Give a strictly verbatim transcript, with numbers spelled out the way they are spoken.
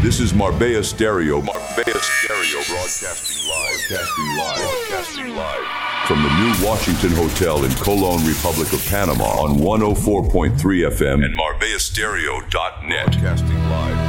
This is Marbella Stereo. Marbella Stereo broadcasting live. Broadcasting live. Broadcasting live. From the New Washington Hotel in Colon, Republic of Panama on one oh four point three F M and Marbella Stereo dot net. Broadcasting live.